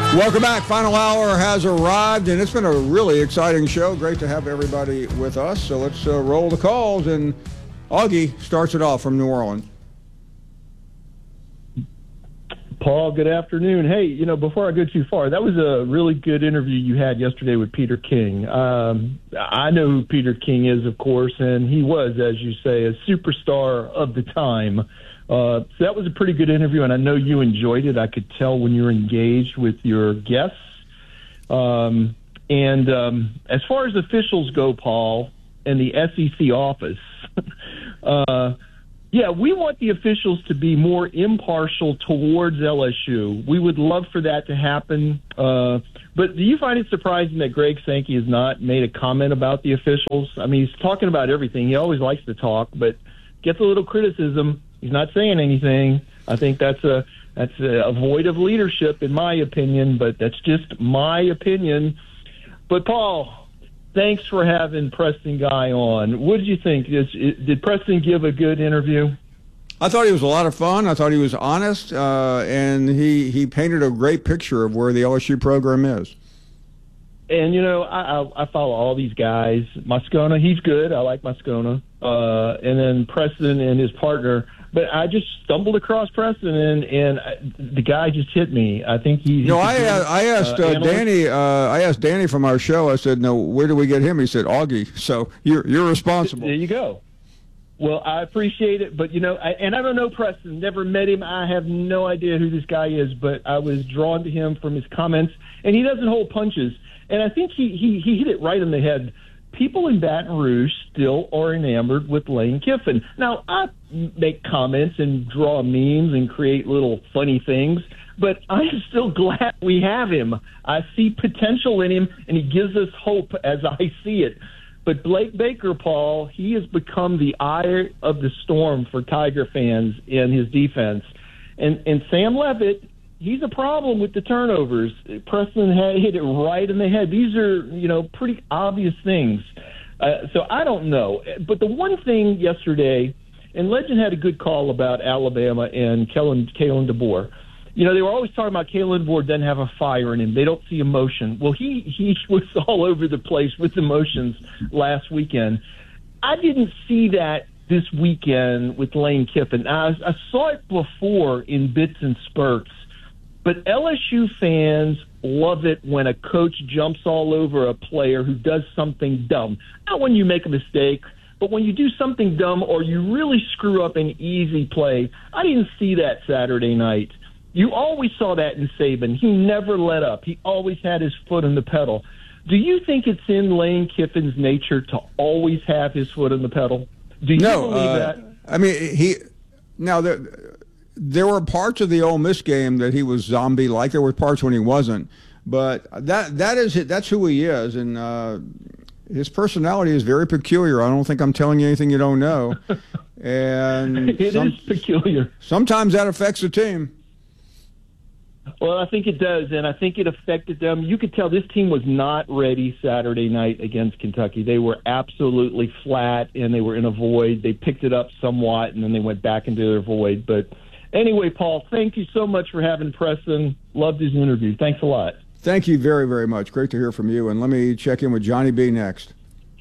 Welcome back. Final hour has arrived, and it's been a really exciting show. Great to have everybody with us. So let's roll the calls, and Augie starts it off from New Orleans. Paul, good afternoon. Hey, before I go too far, that was a really good interview you had yesterday with Peter King. I know who Peter King is, of course, and he was, as you say, a superstar of the time. So that was a pretty good interview, and I know you enjoyed it. I could tell when you were engaged with your guests. And as far as officials go, Paul, and the SEC office, yeah, we want the officials to be more impartial towards LSU. We would love for that to happen. But do you find it surprising that Greg Sankey has not made a comment about the officials? I mean, he's talking about everything. He always likes to talk, but gets a little criticism. He's not saying anything. I think that's a void of leadership, in my opinion, but that's just my opinion. But, Paul, thanks for having Preston Guy on. What did you think? Did Preston give a good interview? I thought he was a lot of fun. I thought he was honest, and he painted a great picture of where the LSU program is. And, I follow all these guys. Moscona, he's good. I like Moscona. And then Preston and his partner. But I just stumbled across Preston, and the guy just hit me. I think he's. No, I asked Danny. I asked Danny from our show. I said, "No, where do we get him?" He said, "Augie." So you're responsible. There you go. Well, I appreciate it, but and I don't know Preston. Never met him. I have no idea who this guy is, but I was drawn to him from his comments, and he doesn't hold punches. And I think he hit it right in the head. People in Baton Rouge still are enamored with Lane Kiffin. Now, I make comments and draw memes and create little funny things, but I'm still glad we have him. I see potential in him, and he gives us hope as I see it. But Blake Baker, Paul, he has become the eye of the storm for Tiger fans in his defense. And Sam Levitt, he's a problem with the turnovers. Preston hit it right in the head. These are, pretty obvious things. So I don't know. But the one thing yesterday, and Legend had a good call about Alabama and Kalen DeBoer. They were always talking about Kalen DeBoer doesn't have a fire in him. They don't see emotion. Well, he was all over the place with emotions last weekend. I didn't see that this weekend with Lane Kiffin. I saw it before in bits and spurts. But LSU fans love it when a coach jumps all over a player who does something dumb. Not when you make a mistake, but when you do something dumb or you really screw up an easy play. I didn't see that Saturday night. You always saw that in Saban. He never let up. He always had his foot on the pedal. Do you think it's in Lane Kiffin's nature to always have his foot on the pedal? Do you believe that? I mean, there were parts of the Ole Miss game that he was zombie-like. There were parts when he wasn't. But that's who he is, and his personality is very peculiar. I don't think I'm telling you anything you don't know. And it is peculiar. Sometimes that affects the team. Well, I think it does, and I think it affected them. You could tell this team was not ready Saturday night against Kentucky. They were absolutely flat, and they were in a void. They picked it up somewhat, and then they went back into their void. But anyway, Paul, thank you so much for having Preston. Loved his interview. Thanks a lot. Thank you very, very much. Great to hear from you. And let me check in with Johnny B next.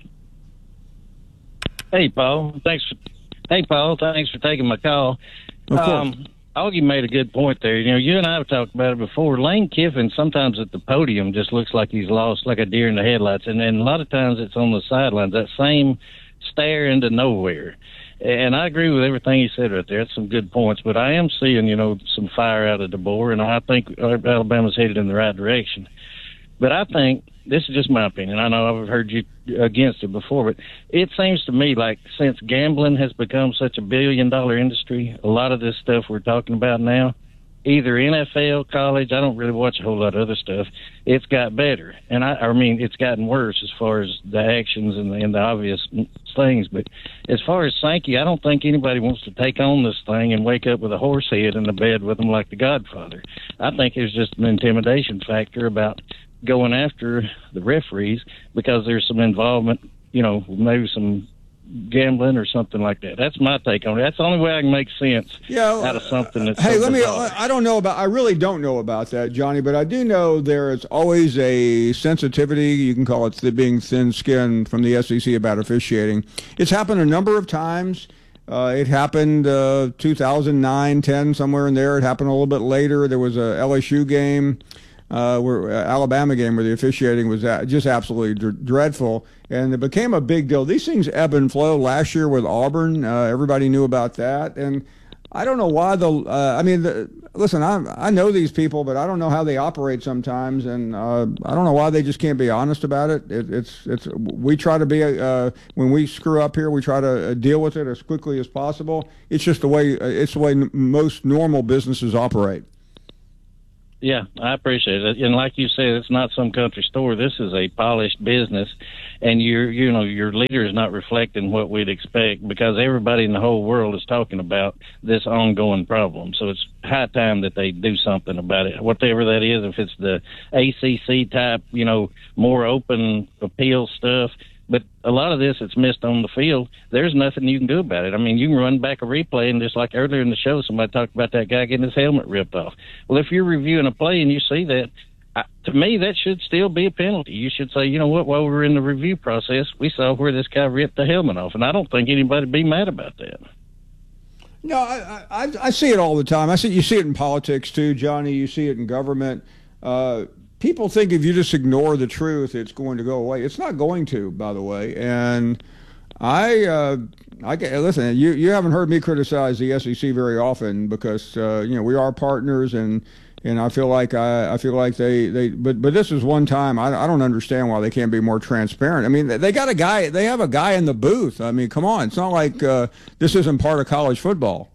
Hey, Paul. Thanks for taking my call. Of course. Augie made a good point there. You and I have talked about it before. Lane Kiffin sometimes at the podium just looks like he's lost like a deer in the headlights. And a lot of times it's on the sidelines, that same stare into nowhere. And I agree with everything he said right there. That's some good points. But I am seeing, some fire out of DeBoer, and I think Alabama's headed in the right direction. But I think, this is just my opinion, I know I've heard you against it before, but it seems to me like since gambling has become such a billion-dollar industry, a lot of this stuff we're talking about now, either NFL, college, I don't really watch a whole lot of other stuff, it's got better. And I mean, it's gotten worse as far as the actions and the obvious things. But as far as Sankey, I don't think anybody wants to take on this thing and wake up with a horse head in the bed with them like the Godfather. I think there's just an intimidation factor about going after the referees because there's some involvement, maybe some gambling or something like that. That's my take on it. That's the only way I can make sense out of something that's hey, so let me. bizarre. I really don't know about that, Johnny, but I do know there is always a sensitivity. You can call it being thin-skinned from the SEC about officiating. It's happened a number of times. It happened 2009, 10, somewhere in there. It happened a little bit later. There was a LSU game, Alabama game, where the officiating was just absolutely dreadful, and it became a big deal. These things ebb and flow. Last year with Auburn, everybody knew about that, and I don't know why listen, I know these people, but I don't know how they operate sometimes, and I don't know why they just can't be honest about it. We try to be when we screw up here, we try to deal with it as quickly as possible. It's just the way most normal businesses operate. Yeah, I appreciate it. And like you said, it's not some country store. This is a polished business, and your leader is not reflecting what we'd expect, because everybody in the whole world is talking about this ongoing problem. So it's high time that they do something about it, whatever that is. If it's the ACC type, more open appeal stuff. But a lot of this, it's missed on the field. There's nothing you can do about it. I mean, you can run back a replay, and just like earlier in the show, somebody talked about that guy getting his helmet ripped off. Well, if you're reviewing a play and you see that, to me, that should still be a penalty. You should say, you know what, while we're in the review process, we saw where this guy ripped the helmet off, and I don't think anybody would be mad about that. No, I see it all the time. You see it in politics too, Johnny. You see it in government. People think if you just ignore the truth, it's going to go away. It's not going to, by the way. And I listen. You haven't heard me criticize the SEC very often because we are partners, and I feel like they. But this is one time I don't understand why they can't be more transparent. I mean, they got a guy. They have a guy in the booth. I mean, come on. It's not like this isn't part of college football.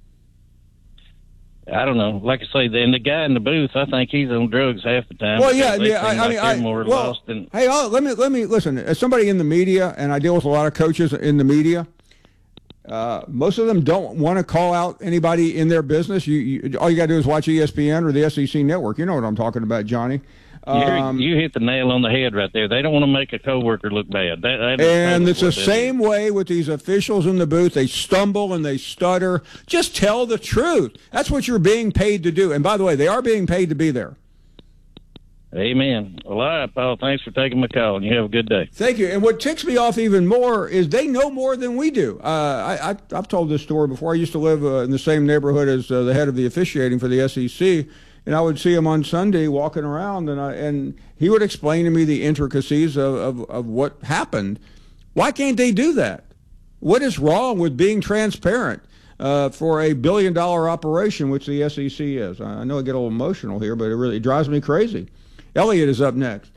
I don't know. Like I say, and the guy in the booth, I think he's on drugs half the time. Well, yeah. Hey, let me listen. As somebody in the media, and I deal with a lot of coaches in the media, most of them don't want to call out anybody in their business. All you got to do is watch ESPN or the SEC Network. You know what I'm talking about, Johnny. You hit the nail on the head right there. They don't want to make a coworker look bad. And it's the same way with these officials in the booth. They stumble and they stutter. Just tell the truth. That's what you're being paid to do. And by the way, they are being paid to be there. Amen. Well, all right, Paul. Thanks for taking my call, and you have a good day. Thank you. And what ticks me off even more is they know more than we do. I've told this story before. I used to live in the same neighborhood as the head of the officiating for the SEC. And I would see him on Sunday walking around, and he would explain to me the intricacies of what happened. Why can't they do that? What is wrong with being transparent for a billion-dollar operation, which the SEC is? I know I get a little emotional here, but it really drives me crazy. Elliot is up next.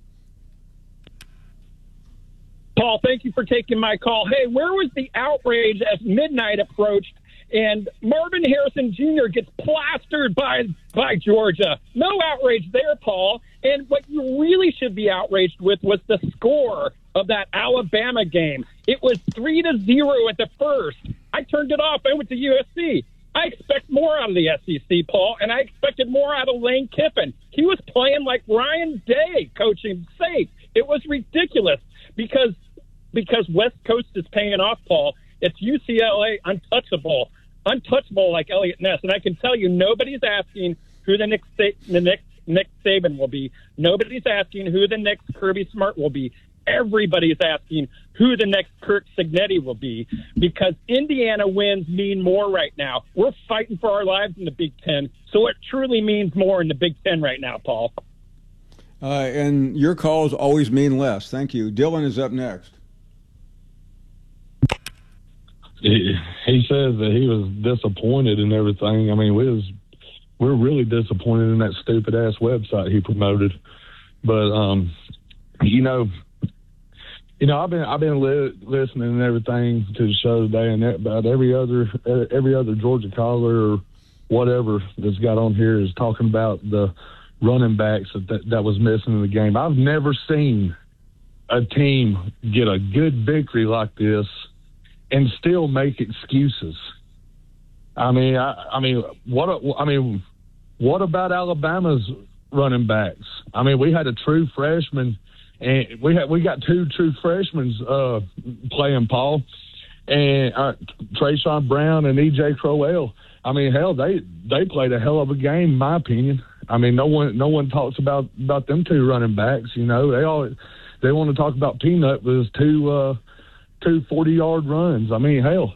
Paul, thank you for taking my call. Hey, where was the outrage as midnight approached and Marvin Harrison Jr. gets plastered by Georgia? No outrage there, Paul. And what you really should be outraged with was the score of that Alabama game. It was 3-0 at the first. I turned it off. I went to USC. I expect more out of the SEC, Paul, and I expected more out of Lane Kiffin. He was playing like Ryan Day, coaching safe. It was ridiculous because West Coast is paying off, Paul. It's UCLA untouchable like Elliot Ness. And I can tell you, nobody's asking who the next Nick Saban will be. Nobody's asking who the next Kirby Smart will be. Everybody's asking who the next Kirk Cignetti will be, because Indiana wins mean more right now. We're fighting for our lives in the Big Ten, so it truly means more in the Big Ten right now, Paul. And your calls always mean less. Thank you. Dylan is up next. He says that he was disappointed in everything. I mean, we're really disappointed in that stupid ass website he promoted. But I've been listening and everything to the show today, and about every other Georgia caller or whatever that's got on here is talking about the running backs that was missing in the game. I've never seen a team get a good victory like this and still make excuses. What about Alabama's running backs? I mean, we had a true freshman And we got two true freshmen playing, Paul, and Trayshawn Brown and E.J. Crowell. I mean, hell, they played a hell of a game, in my opinion. I mean, no one talks about them two running backs. You know, they want to talk about Peanut with his two 40-yard runs. I mean, hell,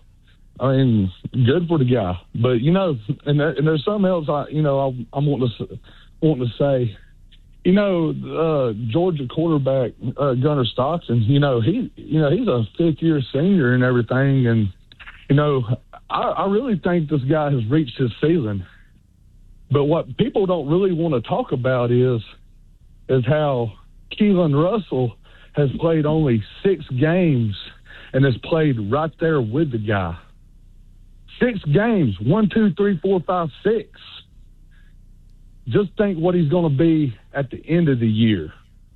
good for the guy. But you know, and there's something else I'm wanting to say. You know, Georgia quarterback Gunnar Stockton. He's a fifth-year senior and everything, and you know, I really think this guy has reached his ceiling. But what people don't really want to talk about is how Keelan Russell has played only 6 games and has played right there with the guy. 6 games, 1, 2, 3, 4, 5, 6. Just think what he's going to be at the end of the year.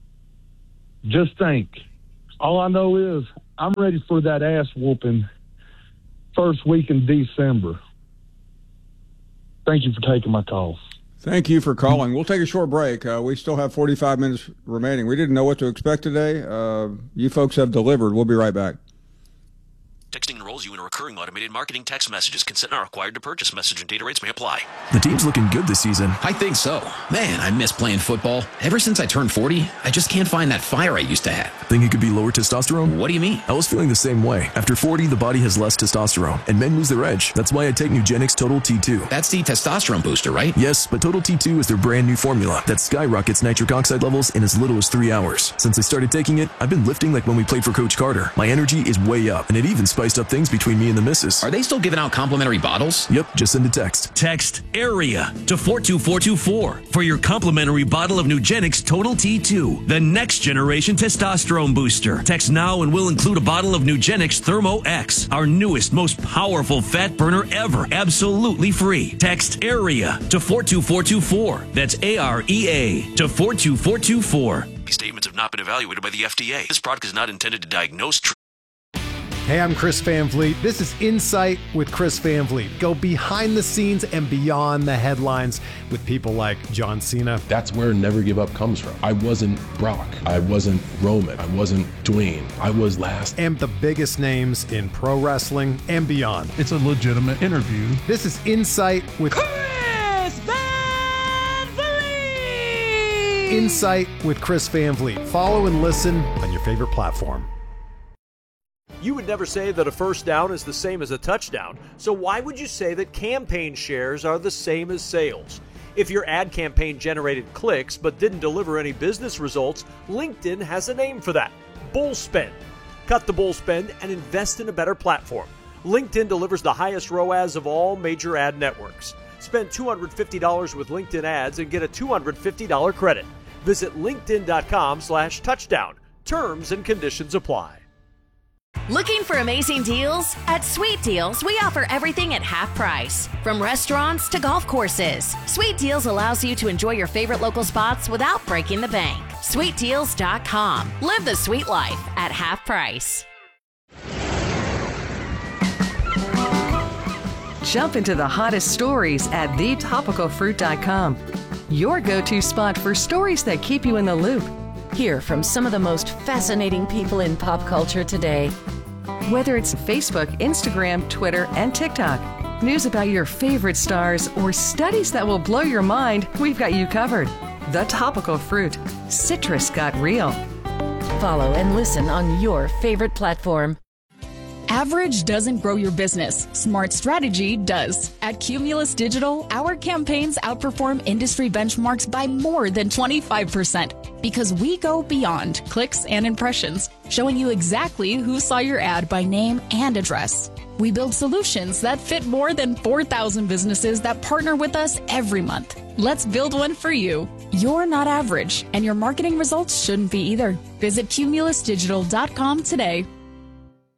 Just think. All I know is I'm ready for that ass whooping first week in December. Thank you for taking my call. Thank you for calling. We'll take a short break. We still have 45 minutes remaining. We didn't know what to expect today. You folks have delivered. We'll be right back. Texting enrolls you in a recurring automated marketing text messages. Consent not required to purchase. Message and data rates may apply. The team's looking good this season. I think so. Man, I miss playing football. Ever since I turned 40, I just can't find that fire I used to have. Think it could be lower testosterone? What do you mean? I was feeling the same way. After 40, the body has less testosterone, and men lose their edge. That's why I take Nugenix Total T2. That's the testosterone booster, right? Yes, but Total T2 is their brand new formula that skyrockets nitric oxide levels in as little as 3 hours. Since I started taking it, I've been lifting like when we played for Coach Carter. My energy is way up, and it even spiced up things between me and the missus. Are they still giving out complimentary bottles? Yep, just send a text. Text AREA to 42424 for your complimentary bottle of Nugenix Total T2, the next generation testosterone booster. Text now and we'll include a bottle of Nugenix Thermo X, our newest, most powerful fat burner ever, absolutely free. Text AREA to 42424. That's AREA to 42424. These statements have not been evaluated by the FDA. This product is not intended to diagnose. Hey, I'm Chris Van Vliet. This is Insight with Chris Van Vliet. Go behind the scenes and beyond the headlines with people like John Cena. That's where Never Give Up comes from. I wasn't Brock. I wasn't Roman. I wasn't Dwayne. I was last. And the biggest names in pro wrestling and beyond. It's a legitimate interview. This is Insight with Chris Van Vliet. Insight with Chris Van Vliet. Follow and listen on your favorite platform. You would never say that a first down is the same as a touchdown, so why would you say that campaign shares are the same as sales? If your ad campaign generated clicks but didn't deliver any business results, LinkedIn has a name for that: bull spend. Cut the bull spend and invest in a better platform. LinkedIn delivers the highest ROAS of all major ad networks. Spend $250 with LinkedIn ads and get a $250 credit. Visit linkedin.com/touchdown. Terms and conditions apply. Looking for amazing deals? At Sweet Deals, we offer everything at half price. From restaurants to golf courses, Sweet Deals allows you to enjoy your favorite local spots without breaking the bank. SweetDeals.com. Live the sweet life at half price. Jump into the hottest stories at thetopicalfruit.com. Your go-to spot for stories that keep you in the loop. Hear from some of the most fascinating people in pop culture today. Whether it's Facebook, Instagram, Twitter, and TikTok, news about your favorite stars, or studies that will blow your mind, we've got you covered. The Topical Fruit. Citrus got real. Follow and listen on your favorite platform. Average doesn't grow your business. Smart strategy does. At Cumulus Digital, our campaigns outperform industry benchmarks by more than 25% because we go beyond clicks and impressions, showing you exactly who saw your ad by name and address. We build solutions that fit more than 4,000 businesses that partner with us every month. Let's build one for you. You're not average, and your marketing results shouldn't be either. Visit cumulusdigital.com today.